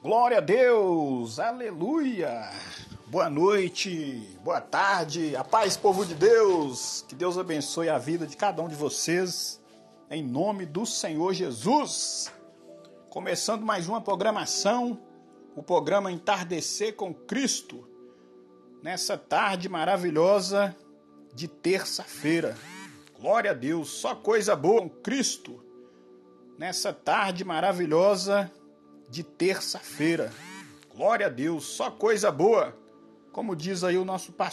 Glória a Deus, aleluia, boa noite, boa tarde, a paz, povo de Deus, que Deus abençoe a vida de cada um de vocês, em nome do Senhor Jesus. Começando mais uma programação, o programa Entardecer com Cristo, nessa tarde maravilhosa de terça-feira. Glória a Deus, só coisa boa com Cristo, nessa tarde maravilhosa de terça-feira. Glória a Deus, só coisa boa. Como diz aí o nosso pastor